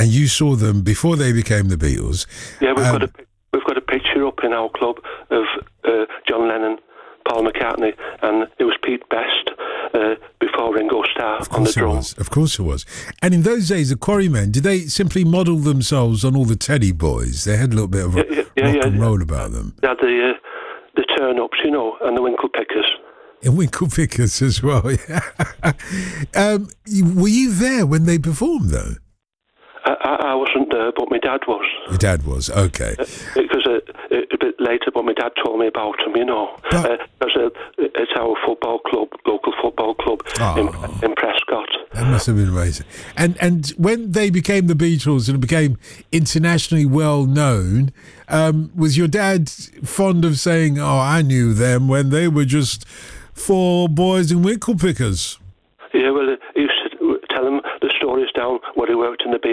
And you saw them before they became the Beatles. Yeah, we've got a picture up in our club of John Lennon, Paul McCartney, and it was Pete Best before Ringo Starr on the drums. Of course it was. And in those days, the Quarrymen, did they simply model themselves on all the Teddy Boys? They had a little bit of rock and roll about them. They had the turn-ups, you know, and the Winkle Pickers. And Winkle Pickers as well, yeah. Were you there when they performed, though? I wasn't there, but my dad was. Your dad was, okay. Because a bit later, but my dad told me about him, you know. It's our football club, local football club in Prescott. That must have been amazing. And when they became the Beatles and became internationally well known, was your dad fond of saying, "Oh, I knew them when they were just 4 boys in Winkle Pickers"? Yeah, well, he used to tell him the stories down where he worked in the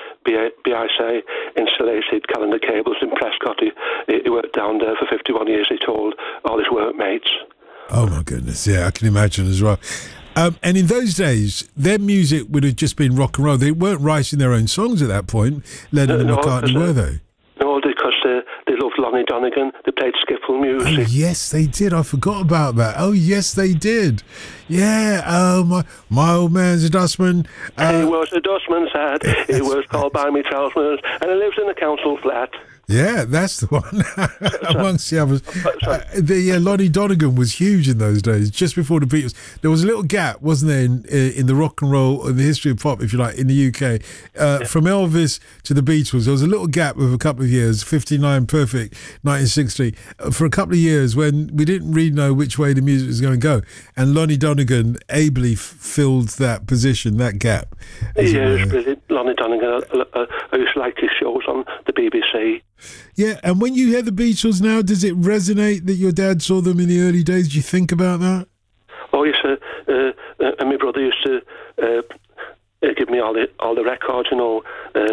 BIC insulated calendar cables in Prescott. He worked down there for 51 years, he told all his workmates. Oh, my goodness. Yeah, I can imagine as well. And in those days, their music would have just been rock and roll. They weren't writing their own songs at that point, Lennon and McCartney, were they? No, because they loved Lonnie Donegan. They played skiffle music. Oh, yes, they did. I forgot about that. Oh, yes, they did. Yeah, my old man's a dustman. He was a dustman, sad. He was called by me trousers, and he lives in a council flat. Yeah, that's the one. Amongst the others. Lonnie Donegan was huge in those days, just before the Beatles. There was a little gap, wasn't there, in the rock and roll, in the history of pop, if you like, in the UK. From Elvis to the Beatles, there was a little gap of a couple of years, 59 Perfect, 1960, for a couple of years when we didn't really know which way the music was going to go. And Lonnie Donegan ably filled that position, that gap. Yeah, it was brilliant. Lonnie Donegan, I used to like his shows on the BBC. Yeah, and when you hear the Beatles now, does it resonate that your dad saw them in the early days? Do you think about that? Oh, yes, and my brother used to give me all the records, you know.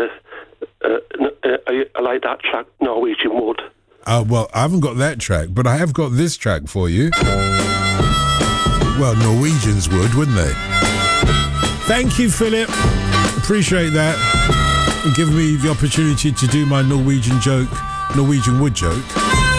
I like that track, Norwegian Wood. Well, I haven't got that track, but I have got this track for you. Well, Norwegians would, wouldn't they? Thank you, Philip. Appreciate that. And giving me the opportunity to do my Norwegian wood joke.